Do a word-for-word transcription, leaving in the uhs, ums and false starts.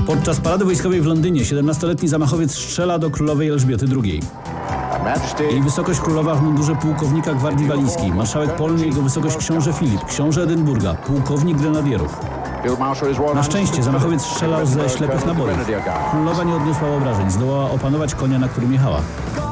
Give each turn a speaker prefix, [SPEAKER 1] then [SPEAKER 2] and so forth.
[SPEAKER 1] Podczas parady wojskowej w Londynie siedemnastoletni zamachowiec strzela do królowej Elżbiety drugiej. Jej wysokość królowa w mundurze pułkownika Gwardii Walijskiej, marszałek Polny, jego wysokość książę Filip, książę Edynburga, pułkownik grenadierów. Na szczęście zamachowiec strzelał ze ślepych nabojów. Królowa nie odniosła obrażeń, zdołała opanować konia, na którym jechała.